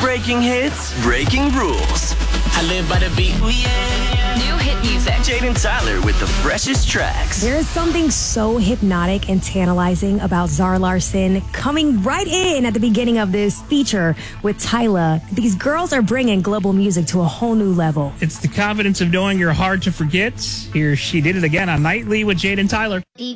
Breaking hits, breaking rules. I live by the beat. Ooh, yeah. New hit music. Jaden Tyler with the freshest tracks. There is something so hypnotic and tantalizing about Zara Larsson coming right in at the beginning of this feature with Tyla. These girls are bringing global music to a whole new level. It's the confidence of knowing you're hard to forget. Here she did it again on Nightly with Jaden Tyler.